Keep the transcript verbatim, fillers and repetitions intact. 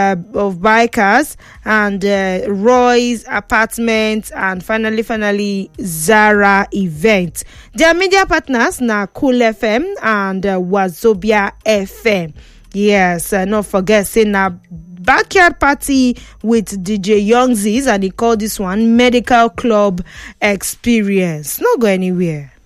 uh, of bikers, and uh, Roy's apartment, and finally, finally, Zara event. Their media partners na Cool F M and uh, Wazobia F M. Yes, uh, not forget, say na backyard party with D J Youngzies, and he called this one Medical Club Experience. Not go anywhere.